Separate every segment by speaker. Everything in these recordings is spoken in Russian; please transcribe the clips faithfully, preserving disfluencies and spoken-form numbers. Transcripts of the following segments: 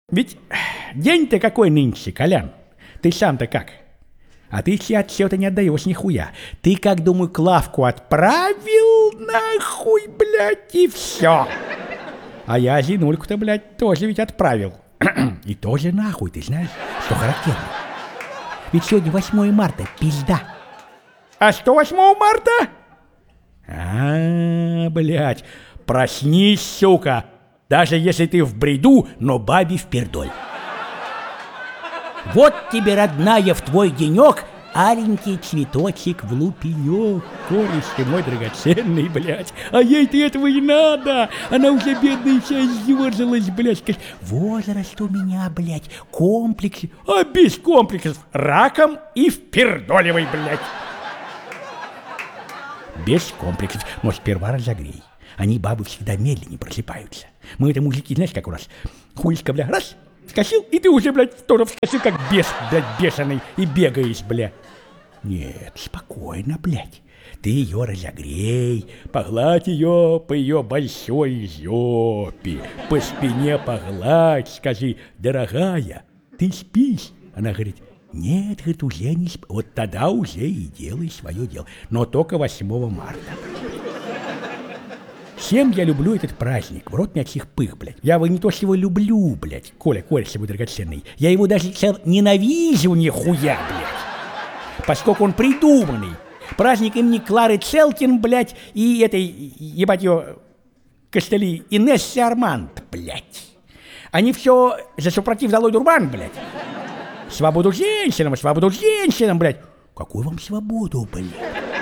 Speaker 1: Ведь день-то какой нынче, Колян? Ты сам-то как? А ты все отчета не отдаешь нихуя. Ты, как, думаю, Клавку отправил нахуй, блядь, и все. А я Зинульку-то, блядь, тоже ведь отправил. И тоже нахуй, ты знаешь, что характерно. Ведь сегодня восьмое марта, пизда. А что восьмое марта? А, блядь, проснись, сука. Даже если ты в бреду, но бабе впердоль. Вот тебе, родная, в твой денек аленький цветочек в лупенек. Корочка мой драгоценный, блядь. А ей-то этого и надо. Она уже бедная вся съёрзалась, блядь. Скажет, возраст у меня, блядь, комплексы. А без комплексов раком и впердоливай, блядь. Без комплексов, но сперва разогрей. Они, бабы, всегда медленнее просыпаются. Мы это мужики, знаешь, как у нас. Хуишка, бля, раз, скосил, и ты уже, блядь, тоже вскосил, как бес, блядь, бешеный, и бегаешь, бля. Нет, спокойно, блядь. Ты ее разогрей, погладь ее по ее большой жопе, по спине погладь, скажи, дорогая, ты спишь? Она говорит, нет, говорит, уже не спишь. Вот тогда уже и делай свое дело, но только восьмого марта. Всем я люблю этот праздник, в рот никаких пых, блядь. Я его не то что его люблю, блядь, Коля, Коля, с тобой драгоценный. Я его даже ненавижу нихуя, блядь. Поскольку он придуманный. Праздник имени Клары Целкин, блядь, и этой, ебать ее, костыли, Инессы Арманд, блядь. Они все за супротив Долой Дурбан, блядь. Свободу женщинам, свободу женщинам, блядь. Какую вам свободу, блядь?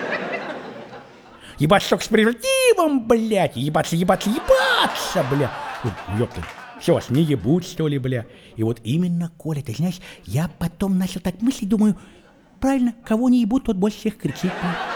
Speaker 1: Ебаться с презервативом, блядь, ебаться, ебаться, ебаться, бля. Ёпта, все, вас не ебут, что ли, бля. И вот именно, Коля, ты знаешь, я потом начал так мыслить, думаю, правильно, кого не ебут, тот больше всех кричит.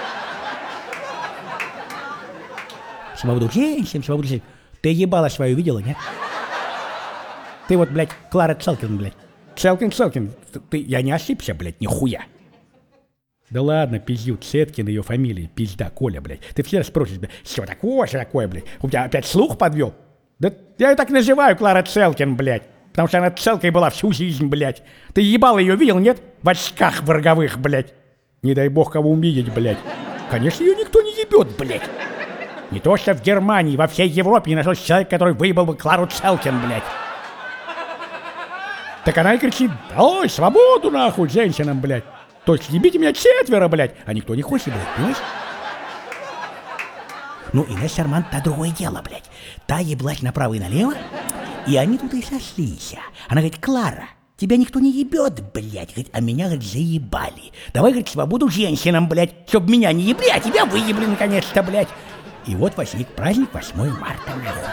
Speaker 1: Свободу женщин, свободу женщин. Ты ебало свою видела, нет? Ты вот, блядь, Клара Целкин, блядь. Целкин, Целкин, ты, я не ошибся, блядь, нихуя. Да ладно, пиздю, Цеткин ее фамилия, пизда, Коля, блядь. Ты все спросишь, блядь, что такое, что такое, блядь? У тебя опять слух подвел? Да я ее так называю, Клара Целкин, блядь. Потому что она Целкой была всю жизнь, блядь. Ты ебало ее видел, нет? В очках роговых, блядь. Не дай бог кого увидеть, блядь. Конечно, ее никто не ебет, блядь. Не то что в Германии, во всей Европе не нашелся человек, который выебал бы Клару Целкин, блядь. Так она и кричит, ой, свободу нахуй женщинам, блядь. То есть ебите меня четверо, блядь, а никто не хочет, блядь, понимаешь? Ну, Инесса Арманд, та другое дело, блядь. Та еблась направо и налево, и они тут и сошлись. Она говорит, Клара, тебя никто не ебет, блядь, говорит, а меня, говорит, заебали. Давай, говорит, свободу женщинам, блядь, чтоб меня не ебли, а тебя выебли наконец-то, блядь. И вот возник праздник восьмое марта, нахуй.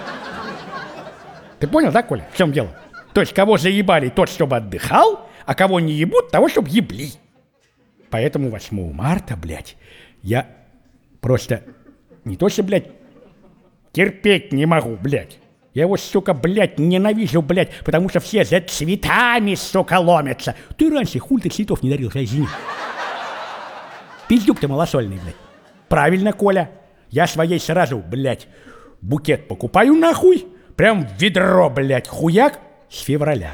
Speaker 1: Ты понял, да, Коля, в чем дело? То есть кого заебали, тот, чтобы отдыхал, а кого не ебут, того, чтоб ебли. Поэтому восьмое марта, блядь, я просто не то что, блядь, терпеть не могу, блядь. Я его, сука, блядь, ненавижу, блядь, потому что все за цветами, сука, ломятся. Ты раньше хуй ты цветов не дарил, извини. Пиздюк ты малосольный, блядь. Правильно, Коля. Я своей сразу, блядь, букет покупаю нахуй, прям в ведро, блядь, хуяк с февраля.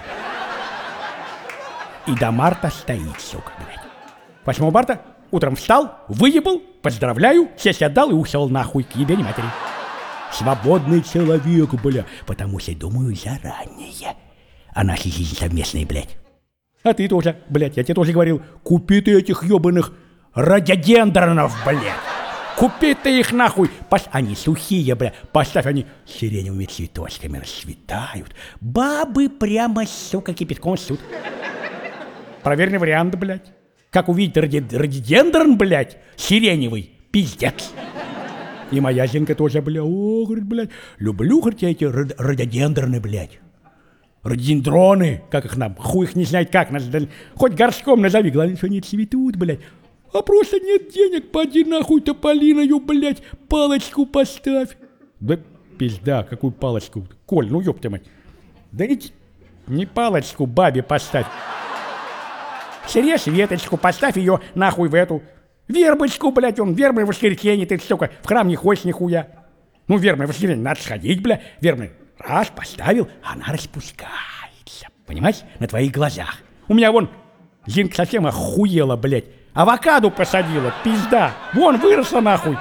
Speaker 1: И до марта стоит, сука, блядь. восьмое марта утром встал, выебал, поздравляю, сесть отдал и ушел нахуй к ебени матери. Свободный человек, бля, потому что думаю заранее о нашей жизни совместной, блядь. А ты тоже, блядь, я тебе тоже говорил, купи ты этих ебаных рододендронов, блядь. Купи ты их нахуй. Пос... Они сухие, бля, поставь, они сиреневыми цветочками расцветают. Бабы прямо, сука, кипятком ссут. Проверенный вариант, блядь. Как увидеть рододендрон, блядь, сиреневый, пиздец. И моя Зинка тоже, бля, о, говорит, блядь, люблю, говорит, я эти рододендроны, блядь. Рододендроны, как их нам, хуй их не знает как, хоть горшком назови, главное, что они цветут, блядь. А просто нет денег, поди нахуй тополиною, блядь, палочку поставь. Да пизда, какую палочку, Коль, ну ёпта мать. Да не, не палочку бабе поставь. Срежь веточку, поставь ее нахуй в эту. Вербочку, блядь, он, вербное воскресенье, ты, сука, в храм не ходишь нихуя. Ну, вербное воскресенье, надо сходить, бля, вербное. Раз, поставил, она распускается. Понимаешь? На твоих глазах. У меня вон Зинка совсем охуела, блядь. Авокадо посадила, пизда. Вон, выросла нахуй.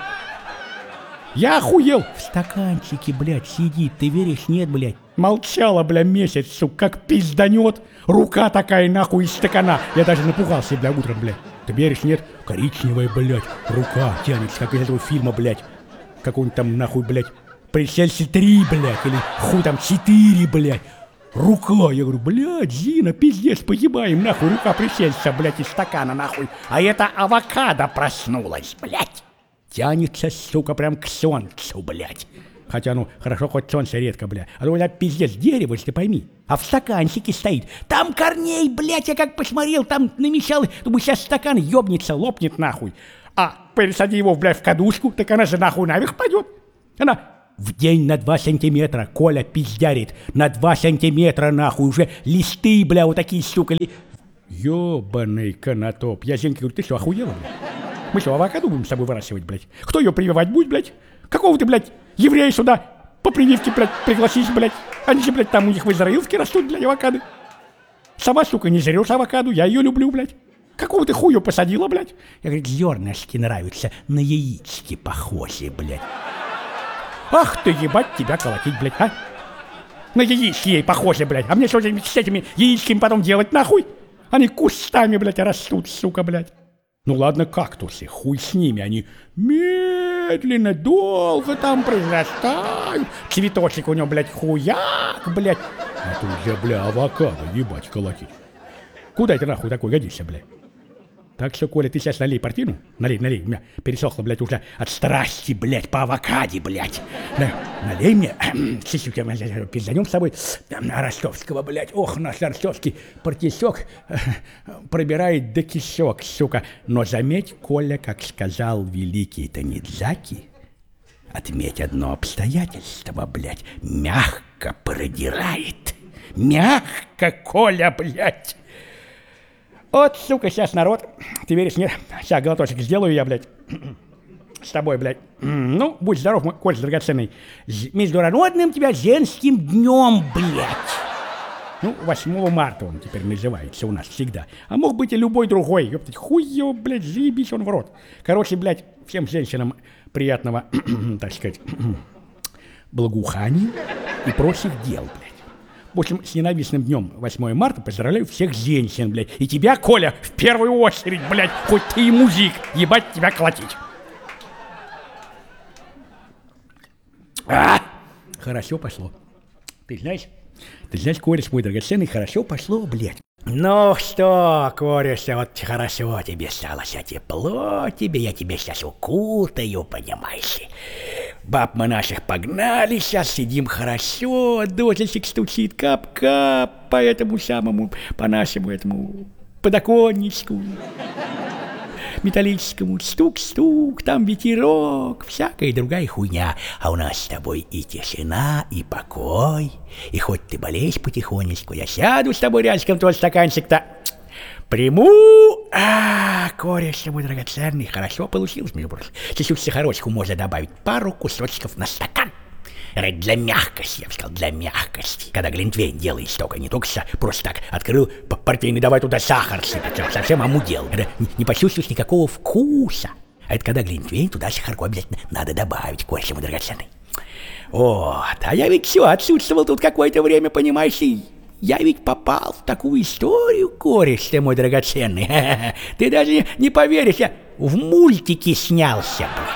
Speaker 1: Я охуел. В стаканчике, блядь, сидит. Ты веришь? Нет, блядь. Молчала, бля, месяц, сука, как пизданет. Рука такая, нахуй, из стакана. Я даже напугался, бля, утром, блядь. Ты веришь? Нет? Коричневая, блядь. Рука тянется, как из этого фильма, блядь. Какой-нибудь там, нахуй, блядь. Пришельцы три, блядь. Или хуй там четыре, блядь. Рука. Я говорю, блядь, Зина, пиздец, погибаем, нахуй. Рука пришельца, блядь, из стакана, нахуй. А это авокадо проснулась, блядь. Тянется, сука, прям к солнцу, блядь. Хотя, ну, хорошо, хоть солнце редко, блядь. А то у меня пиздец дерево, если ты пойми. А в стаканчике стоит. Там корней, блядь, я как посмотрел, там намечал. Думаю, сейчас стакан ёбнется, лопнет, нахуй. А пересади его, блядь, в кадушку, так она же нахуй наверх пойдет. Она в день на два сантиметра, Коля пиздярит. На два сантиметра, нахуй, уже листы, бля, вот такие, сука. Ли... Ёбаный канатоп. Я Зинке говорю, ты что, охуела, блядь? Мы что, авокадо будем с тобой выращивать, блядь? Кто ее прививать будет, блядь? Какого ты, блядь, еврея сюда по прививке, блядь, пригласись, блядь? Они же, блядь, там у них в Израилске растут, блядь, авокадо. Сама, сука, не жрешь авокадо, я ее люблю, блядь. Какого ты хуя посадила, блядь? Я говорю, зернышки нравятся, на яички похожи, блядь. Ах ты, ебать, тебя колотить, блядь, а? На яички ей похожи, блядь. А мне что с этими яичками потом делать, нахуй? Они кустами, блядь, растут, сука, блядь. Ну ладно, кактусы, хуй с ними, они медленно, долго там произрастают. Цветочек у него, блядь, хуяк, блядь. А тут же, бля, авокадо, ебать, колотить. Куда это нахуй такой годишься, блядь? Так что, Коля, ты сейчас налей портвину. Налей, налей, у меня пересохло, блядь, уже от страсти, блядь, по авокаде, блядь. На, налей мне, чуть-чуть, пизданем с тобой, ростовского, блядь. Ох, наш ростовский партисек пробирает до кишок, сука. Но заметь, Коля, как сказал великий Танидзаки, отметь одно обстоятельство, блядь, мягко продирает. Мягко, Коля, блядь. Вот, сука, сейчас народ, ты веришь, нет? Сейчас глоточек сделаю я, блядь, с тобой, блядь. Ну, будь здоров, мой Коля драгоценный. С международным тебя женским днем, блядь. Ну, восьмого марта он теперь называется у нас всегда. А мог быть и любой другой, ёптать, хуй его, блядь, заебись он в рот. Короче, блядь, всем женщинам приятного, так сказать, благоухания и прочих дел, блядь. В общем, с ненавистным днем восьмого марта поздравляю всех женщин, блядь. И тебя, Коля, в первую очередь, блядь, хоть ты и музик, ебать тебя колотить. А! Хорошо пошло. Ты знаешь, ты знаешь, Кореш мой драгоценный, хорошо пошло, блядь. Ну что, Кореш, вот хорошо тебе стало, сейчас тепло тебе, я тебя сейчас укутаю, понимаешь ли. Баб мы наших погнали, сейчас сидим хорошо, дождичек стучит, кап-кап по этому самому, по нашему этому подоконничку металлическому, стук-стук, там ветерок, всякая другая хуйня. А у нас с тобой и тишина, и покой, и хоть ты болеешь потихонечку, я сяду с тобой рядышком, твой стаканчик-то приму. А, Кореш, мой драгоценный, хорошо получилось, между прочим. Чуть-чуть сахарочку можно добавить, пару кусочков на стакан. Для мягкости, я бы сказал, для мягкости. Когда глинтвейн делаешь только, не только просто так открыл портвейн и давай туда сахар сыпать, совсем омудел. Это не почувствуешь никакого вкуса. А это когда глинтвейн, туда сахарку обязательно надо добавить, Кореш, мой драгоценный. Вот, а я ведь все отсутствовал тут какое-то время, понимаешь, и я ведь попал в такую историю, Кореш, ты мой драгоценный. Ты даже не поверишь, я в мультике снялся, блядь.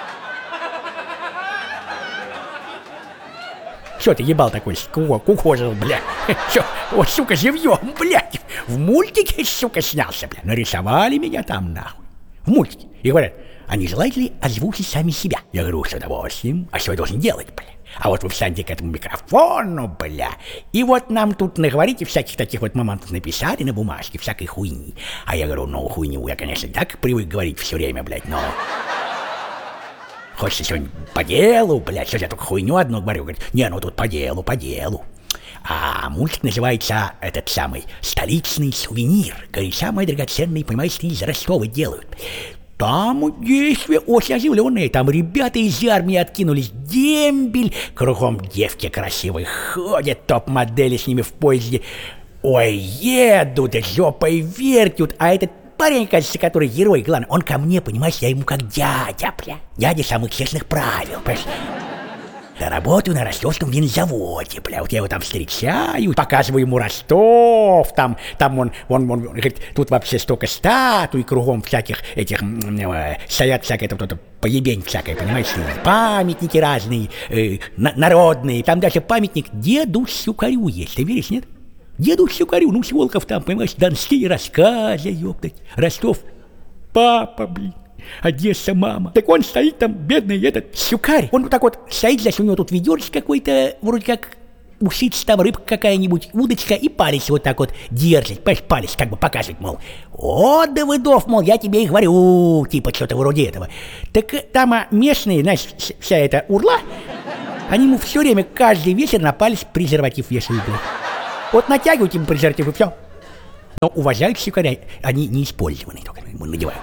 Speaker 1: Что ты ебал такой, кукожил, бля? Что, вот, сука, живьем, блядь, в мультике, сука, снялся, бля. Нарисовали меня там, нахуй, в мультике. И говорят, а не желаете ли озвучить сами себя? Я говорю, с удовольствием. А что я должен делать, бля? А вот вы встаньте к этому микрофону, бля, и вот нам тут наговорите всяких таких вот моментов, написали на бумажке, всякой хуйни. А я говорю, ну, хуйню я, конечно, так привык говорить все время, блядь, но... Хочется сегодня по делу, блядь, сейчас я только хуйню одну говорю, говорит, не, ну тут по делу, по делу. А мультик называется, этот самый, «Столичный сувенир». Говорит, самый драгоценный, понимаешь, из Ростова делают. Там действия очень оживленные, там ребята из армии откинулись, дембель, кругом девки красивые ходят, топ-модели с ними в поезде. Ой, едут, жопой вертят, а этот парень, кажется, который герой, главное, он ко мне, понимаешь, я ему как дядя, бля, дядя самых честных правил, понимаешь? Да работаю на ростовском винзаводе, бля, вот я его там встречаю, показываю ему Ростов, там, там он, он, он, он говорит, тут вообще столько статуй кругом всяких этих, э, стоят всякое, тут, тут, поебень всякое, понимаешь, памятники разные, э, на, народные, там даже памятник деду Щукарю есть, ты веришь, нет? Деду Щукарю, ну, Волков там, понимаешь, донские рассказы, ёптать, Ростов, папа, блин. Одесса, мама. Так он стоит там, бедный этот Щукарь. Он вот так вот стоит, здесь у него тут ведерч какой-то, вроде как усица там, рыбка какая-нибудь, удочка, и палец вот так вот держит, понимаешь, палец как бы показывает, мол, о, Давыдов, мол, я тебе и говорю, типа что-то вроде этого. Так там а, местные, знаешь, вся эта урла, они ему все время, каждый вечер на палец презерватив вешают. Вот натягивают ему презерватив и все. Но уважают Щукаря, они не использованные, только ему надевают.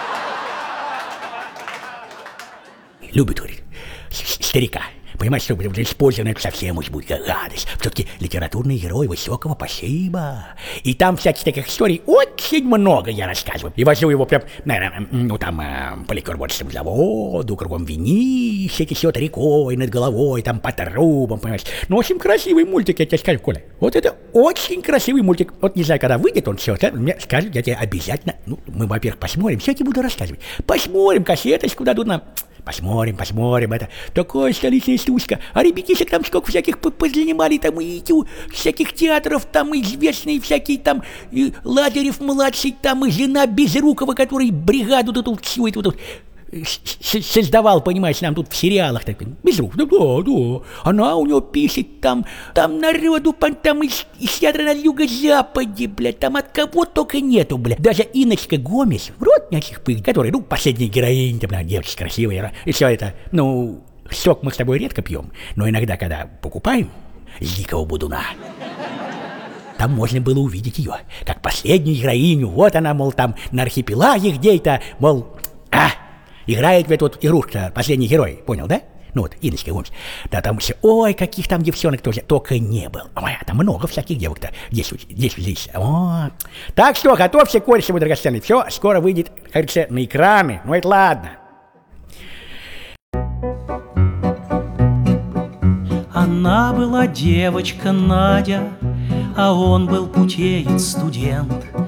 Speaker 1: Любит, говорит, старика. Понимаешь, что использовано это совсем уж будет гадость. Все-таки литературный герой высокого спасибо. И там всяких таких историй очень много я рассказываю. И вожу его прям, наверное, ну там по ликерборочному заводу, кругом винище течет рекой над головой, там по трубам, понимаешь. Ну, очень красивый мультик, я тебе скажу, Коля. Вот это очень красивый мультик. Вот не знаю, когда выйдет он все, мне скажут, я тебе обязательно, ну, мы, во-первых, посмотрим, все я тебе буду рассказывать. Посмотрим, кассеточку дадут нам. Посмотрим, посмотрим, это такая столичная стучка. А ребятишек там сколько всяких позанимали, там и тю, всяких театров, там и известные всякие, там и Лазарев-младший, там и жена Безрукова, который бригаду тут всю эту тут создавал, понимаешь, нам тут в сериалах. Так, Безруков, да, да, да. Она у него пишет там, там народу, там из, из театра на юго-западе, блядь, там от кого только нету, блядь. Даже Инночка Гомес, в рот няких пыль, которая, ну, последняя героиня, там, да, девочка красивая, и все это, ну, сок мы с тобой редко пьем, но иногда, когда покупаем с дикого будуна, там можно было увидеть ее, как последнюю героиню, вот она, мол, там, на архипелаге где-то, мол, а, играет в эту вот игрушку последний герой, понял, да? Ну вот, Инночка Гомес. Да там все, ой, каких там девчонок тоже, только не было. Ой, там много всяких девок-то. Здесь, здесь, здесь. О. Так что, готовься, кореш мой драгоценный. Все, скоро выйдет, как говорится, на экраны. Ну это ладно.
Speaker 2: Она была девочка Надя, а он был путеец студент.